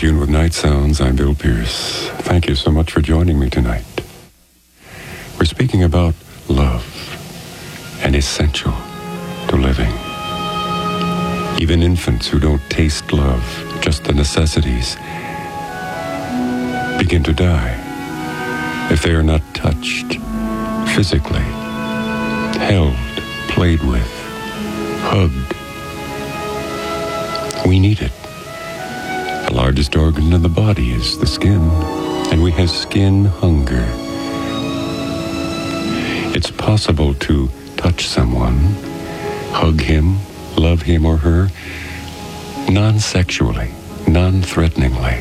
tune with Night Sounds. I'm Bill Pierce. Thank you so much for joining me tonight. We're speaking about love and essential to living. Even infants who don't taste love, just the necessities, begin to die if they are not touched physically, held, played with, hugged. We need it. The largest organ in the body is the skin, and we have skin hunger. It's possible to touch someone, hug him, love him or her, non-sexually, non-threateningly.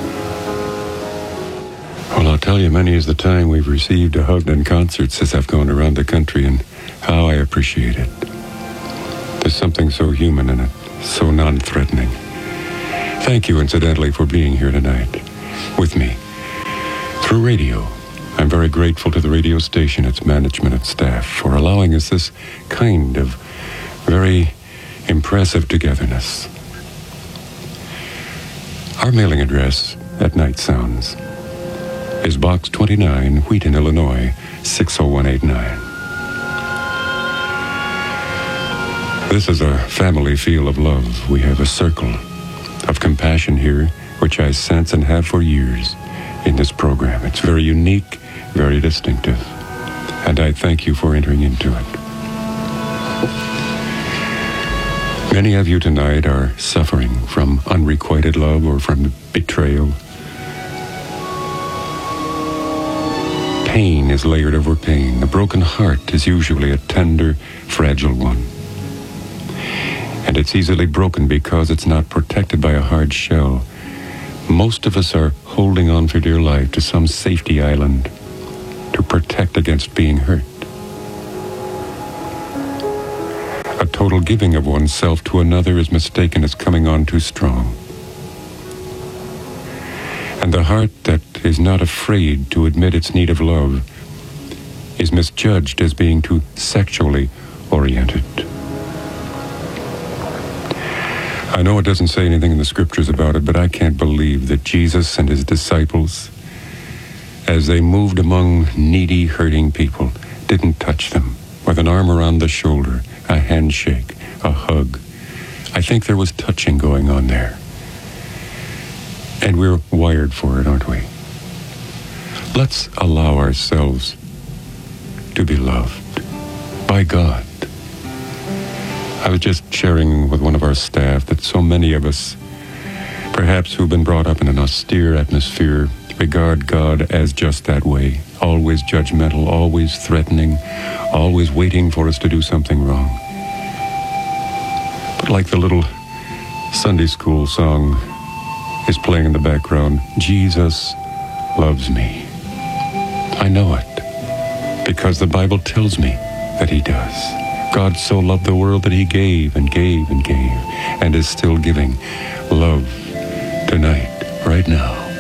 Well, I'll tell you, many is the time we've received a hug in concerts as I've gone around the country, and how I appreciate it. There's something so human in it, so non-threatening. Thank you, incidentally, for being here tonight with me through radio. I'm very grateful to the radio station, its management and staff, for allowing us this kind of very impressive togetherness. Our mailing address at Night Sounds is Box 29, Wheaton, Illinois, 60189. This is a family feel of love. We have a circle of compassion here, which I sense and have for years in this program. It's very unique, very distinctive, and I thank you for entering into it. Many of you tonight are suffering from unrequited love or from betrayal. Pain is layered over pain. A broken heart is usually a tender, fragile one. And it's easily broken because it's not protected by a hard shell. Most of us are holding on for dear life to some safety island to protect against being hurt. A total giving of oneself to another is mistaken as coming on too strong. And the heart that is not afraid to admit its need of love is misjudged as being too sexually oriented. I know it doesn't say anything in the scriptures about it, but I can't believe that Jesus and his disciples, as they moved among needy, hurting people, didn't touch them with an arm around the shoulder, a handshake, a hug. I think there was touching going on there. And we're wired for it, aren't we? Let's allow ourselves to be loved by God. I was just sharing with one of our staff that so many of us, perhaps who've been brought up in an austere atmosphere, regard God as just that way, always judgmental, always threatening, always waiting for us to do something wrong. But like the little Sunday school song is playing in the background, Jesus loves me. I know it because the Bible tells me that he does. God so loved the world that he gave and gave and gave and is still giving love tonight, right now.